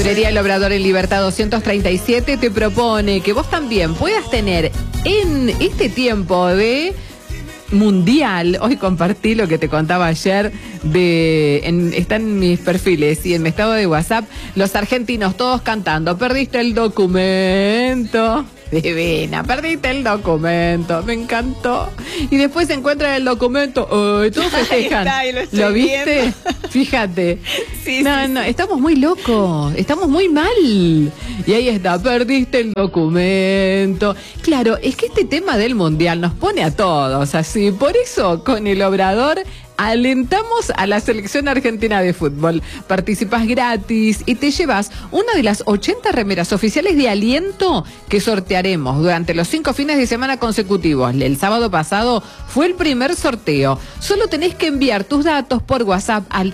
Pinturería El Obrador en Libertad 237 te propone que vos también puedas tener en este tiempo de mundial, hoy compartí lo que te contaba ayer, está en mis perfiles y en mi estado de WhatsApp, los argentinos todos cantando, perdiste el documento. Divina, perdiste el documento, me encantó. Y después se encuentra el documento, todos festejan. ¿Lo viste? Viendo. Fíjate. Sí, no, estamos muy locos, estamos muy mal. Y ahí está, perdiste el documento. Claro, es que este tema del mundial nos pone a todos así. Por eso, con el Obrador alentamos a la selección argentina de fútbol. Participas gratis y te llevas una de las 80 remeras oficiales de aliento que sortearemos durante los 5 fines de semana consecutivos. El sábado pasado fue el primer sorteo. Solo tenés que enviar tus datos por WhatsApp al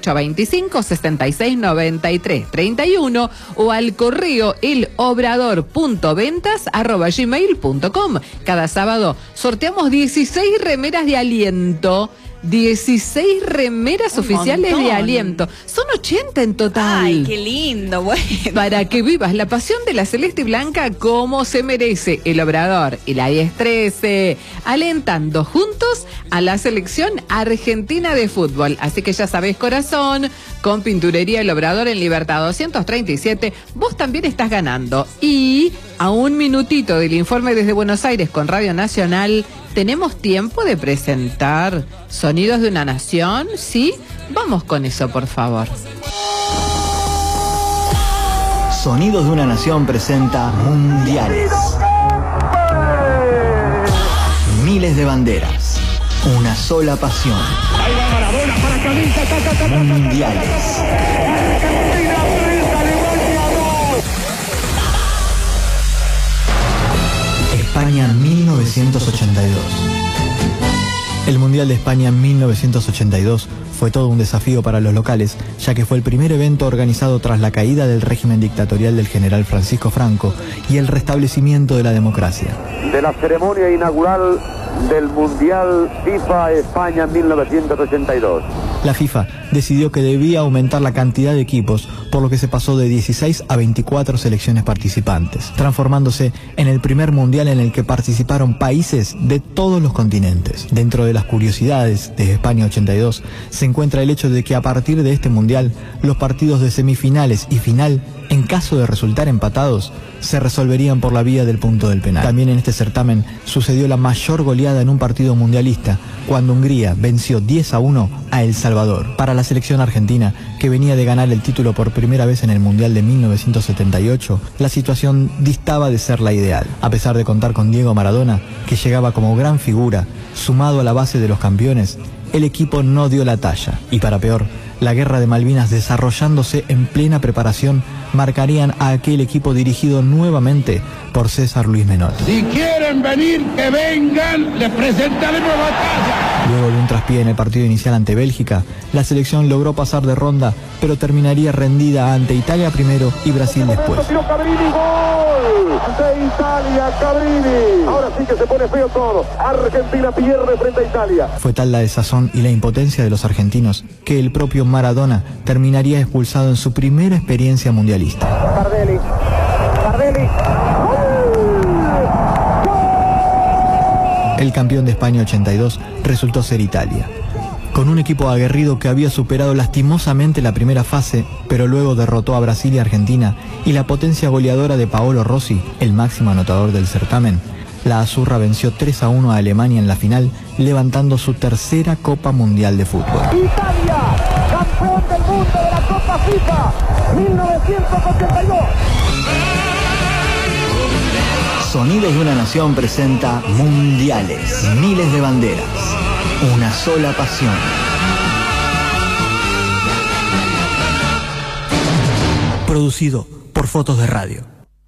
3825-6693-31 o al correo elobrador.ventas@gmail.com. Cada sábado sorteamos 16 remeras de aliento. 16 remeras oficiales de aliento. Son 80 en total. Ay, qué lindo, bueno. Para que vivas la pasión de la celeste y blanca como se merece. El Obrador y la 10-13, alentando juntos a la selección argentina de fútbol. Así que ya sabés, corazón, con Pinturería El Obrador en Libertad 237, vos también estás ganando. Y a un minutito del informe desde Buenos Aires con Radio Nacional, ¿tenemos tiempo de presentar Sonidos de una Nación? ¿Sí? Vamos con eso, por favor. Sonidos de una Nación presenta Mundiales. Miles de banderas. Una sola pasión. Mundiales. España 1982. El Mundial de España 1982 fue todo un desafío para los locales, ya que fue el primer evento organizado tras la caída del régimen dictatorial del general Francisco Franco y el restablecimiento de la democracia. De la ceremonia inaugural del Mundial FIFA España 1982. La FIFA decidió que debía aumentar la cantidad de equipos, por lo que se pasó de 16 a 24 selecciones participantes, transformándose en el primer mundial en el que participaron países de todos los continentes. Dentro de las curiosidades de España 82 se encuentra el hecho de que a partir de este mundial, los partidos de semifinales y final, en caso de resultar empatados, se resolverían por la vía del punto del penal. También en este certamen sucedió la mayor goleada en un partido mundialista, cuando Hungría venció 10-1 a El Salvador. Para la selección argentina, que venía de ganar el título por primera vez en el Mundial de 1978, la situación distaba de ser la ideal. A pesar de contar con Diego Maradona, que llegaba como gran figura, sumado a la base de los campeones, el equipo no dio la talla. Y para peor, la guerra de Malvinas desarrollándose en plena preparación, marcarían a aquel equipo dirigido nuevamente por César Luis Menotti. Si quieren venir, que vengan, les presentaremos batalla. Luego de un traspié en el partido inicial ante Bélgica, la selección logró pasar de ronda, pero terminaría rendida ante Italia primero y Brasil después. Cabrini, gol de Italia, Cabrini. Ahora sí que se pone feo todo. Argentina pierde frente a Italia. Fue tal la desazón y la impotencia de los argentinos que el propio Maradona terminaría expulsado en su primera experiencia mundialista. Tardelli. El campeón de España 82 resultó ser Italia. Con un equipo aguerrido que había superado lastimosamente la primera fase, pero luego derrotó a Brasil y Argentina, y la potencia goleadora de Paolo Rossi, el máximo anotador del certamen, la azurra venció 3-1 a Alemania en la final, levantando su tercera Copa Mundial de Fútbol. Italia, campeón del mundo de la Copa FIFA 1982. Sonidos de una Nación presenta Mundiales. Miles de banderas. Una sola pasión. Producido por Fotos de Radio.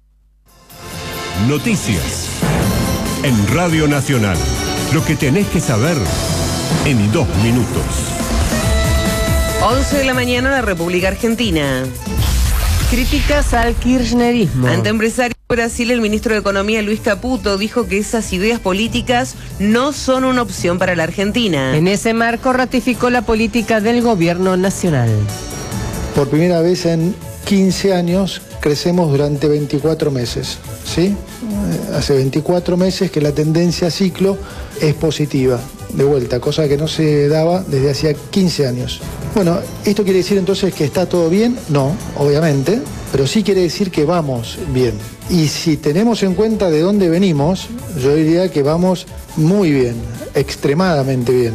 Noticias en Radio Nacional. Lo que tenés que saber en 2 minutos. 11 de la mañana, la República Argentina. Críticas al kirchnerismo. Ante empresarios de Brasil, el ministro de Economía, Luis Caputo, dijo que esas ideas políticas no son una opción para la Argentina. En ese marco ratificó la política del gobierno nacional. Por primera vez en 15 años crecemos durante 24 meses, ¿sí? Hace 24 meses que la tendencia a ciclo es positiva, de vuelta, cosa que no se daba desde hacía 15 años. Bueno, ¿esto quiere decir entonces que está todo bien? No, obviamente, pero sí quiere decir que vamos bien. Y si tenemos en cuenta de dónde venimos, yo diría que vamos muy bien, extremadamente bien.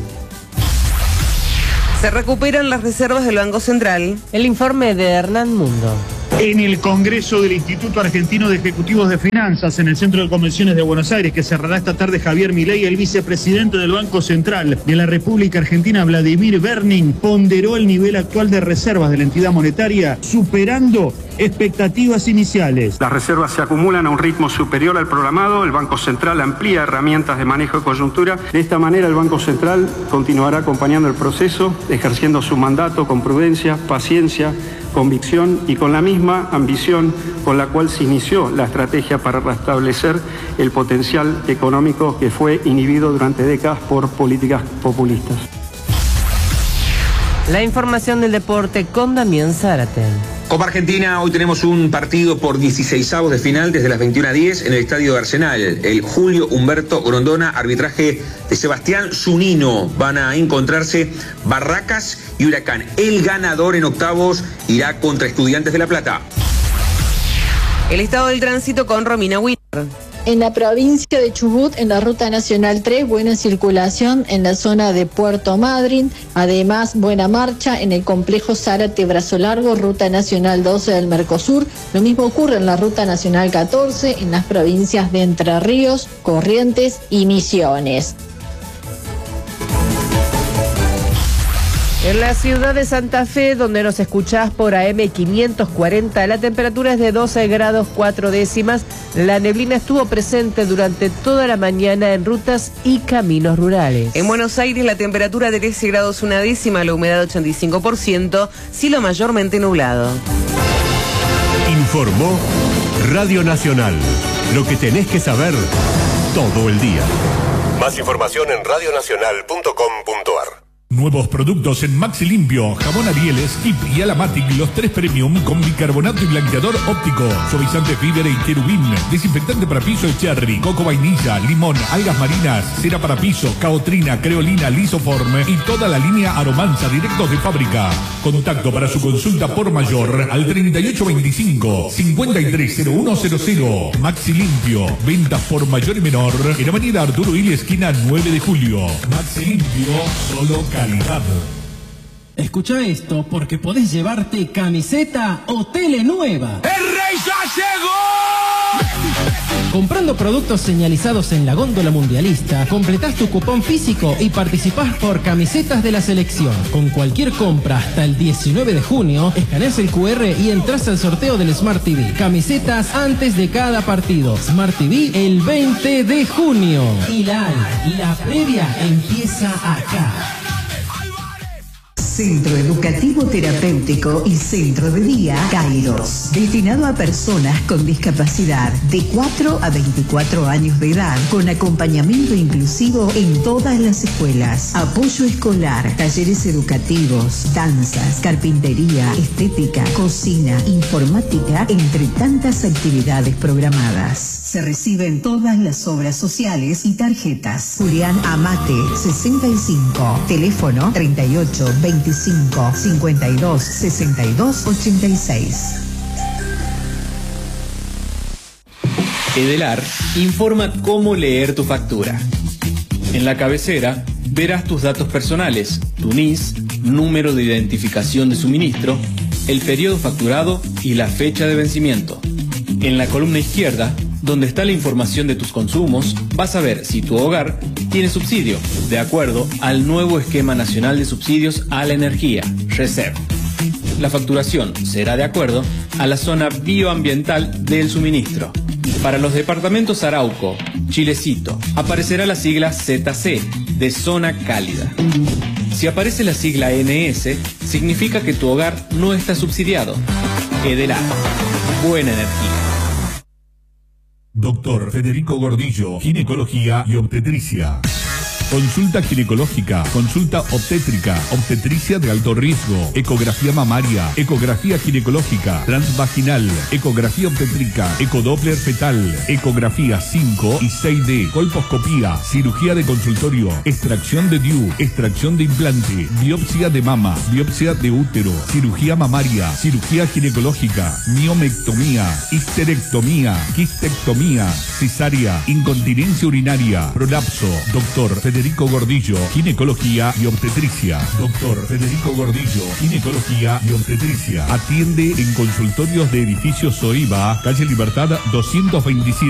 Se recuperan las reservas del Banco Central. El informe de Hernán Mundo. En el Congreso del Instituto Argentino de Ejecutivos de Finanzas, en el Centro de Convenciones de Buenos Aires, que cerrará esta tarde, Javier Milei, el vicepresidente del Banco Central de la República Argentina, Vladimir Berning, ponderó el nivel actual de reservas de la entidad monetaria, superando expectativas iniciales. Las reservas se acumulan a un ritmo superior al programado. El Banco Central amplía herramientas de manejo de coyuntura. De esta manera, el Banco Central continuará acompañando el proceso, ejerciendo su mandato con prudencia, paciencia, convicción y con la misma ambición con la cual se inició la estrategia para restablecer el potencial económico que fue inhibido durante décadas por políticas populistas. La información del deporte con Damián Zárate. Copa Argentina, hoy tenemos un partido por 16avos de final desde las 21:10 en el estadio de Arsenal. El Julio Humberto Grondona, arbitraje de Sebastián Zunino. Van a encontrarse Barracas y Huracán. El ganador en octavos irá contra Estudiantes de La Plata. El estado del tránsito con Romina Winter. En la provincia de Chubut, en la Ruta Nacional 3, buena circulación en la zona de Puerto Madryn. Además, buena marcha en el complejo Zárate Brazo Largo, Ruta Nacional 12 del Mercosur. Lo mismo ocurre en la Ruta Nacional 14, en las provincias de Entre Ríos, Corrientes y Misiones. En la ciudad de Santa Fe, donde nos escuchás por AM 540, la temperatura es de 12 grados 4 décimas. La neblina estuvo presente durante toda la mañana en rutas y caminos rurales. En Buenos Aires, la temperatura de 13 grados 1 décima, la humedad 85%, cielo mayormente nublado. Informó Radio Nacional. Lo que tenés que saber todo el día. Más información en radionacional.com.ar. Nuevos productos en Maxi Limpio, jabón Ariel, Skip y Alamatic, los 3 premium con bicarbonato y blanqueador óptico, suavizante Fiber y Querubín, desinfectante para piso y Cherry, coco vainilla, limón, algas marinas, cera para piso, caotrina, creolina, lisoform y toda la línea Aromanza directos de fábrica. Contacto para su consulta por mayor al 3825-530100. Maxi Limpio, ventas por mayor y menor en Avenida Arturo Ili, esquina 9 de julio. Maxi Limpio, solo calidad. Escucha esto porque podés llevarte camiseta o tele nueva. ¡El rey ya llegó! Comprando productos señalizados en la góndola mundialista, completás tu cupón físico y participás por camisetas de la selección. Con cualquier compra hasta el 19 de junio, escaneás el QR y entras al sorteo del Smart TV. Camisetas antes de cada partido. Smart TV el 20 de junio. Y la previa empieza acá. Centro Educativo Terapéutico y Centro de Día Kairos, destinado a personas con discapacidad de 4 a 24 años de edad, con acompañamiento inclusivo en todas las escuelas, apoyo escolar, talleres educativos, danzas, carpintería, estética, cocina, informática, entre tantas actividades programadas. Se reciben todas las obras sociales y tarjetas. Julián Amate, 65, teléfono 38 25 52 62 86. Edelar informa cómo leer tu factura. En la cabecera verás tus datos personales, tu NIS, número de identificación de suministro, el periodo facturado y la fecha de vencimiento. En la columna izquierda, donde está la información de tus consumos, vas a ver si tu hogar tiene subsidio, de acuerdo al nuevo Esquema Nacional de Subsidios a la Energía, RESEP. La facturación será de acuerdo a la zona bioambiental del suministro. Para los departamentos Arauco, Chilecito, aparecerá la sigla ZC, de zona cálida. Si aparece la sigla NS, significa que tu hogar no está subsidiado. Edelar, buena energía. Doctor Federico Gordillo, ginecología y obstetricia. Consulta ginecológica, consulta obstétrica, obstetricia de alto riesgo, ecografía mamaria, ecografía ginecológica, transvaginal, ecografía obstétrica, ecodoppler fetal, ecografía 5 y 6D, colposcopía, cirugía de consultorio, extracción de DIU, extracción de implante, biopsia de mama, biopsia de útero, cirugía mamaria, cirugía ginecológica, miomectomía, histerectomía, quistectomía, cesárea, incontinencia urinaria, prolapso. Doctor Federico Gordillo, ginecología y obstetricia. Doctor Federico Gordillo, ginecología y obstetricia. Atiende en consultorios de edificio Soiba, calle Libertad 227.